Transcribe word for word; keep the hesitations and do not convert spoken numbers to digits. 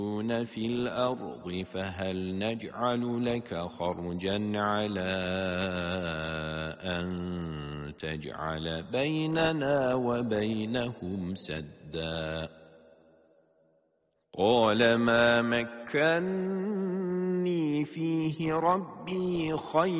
في الأرض فهل نجعل لك خرجا على أن تجعل بيننا وبينهم سدا قال ما مكني فيه ربي خير